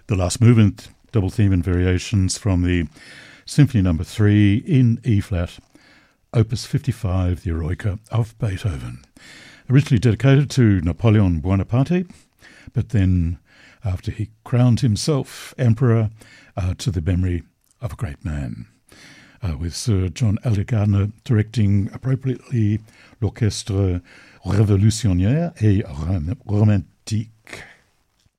The last movement, double theme and variations from the Symphony No. 3 in E-flat, Opus 55, the Eroica of Beethoven. Originally dedicated to Napoleon Bonaparte, but then after he crowned himself emperor, to the memory of a great man. With Sir John Elder Gardner directing appropriately l'Orchestre Révolutionnaire et Romantique.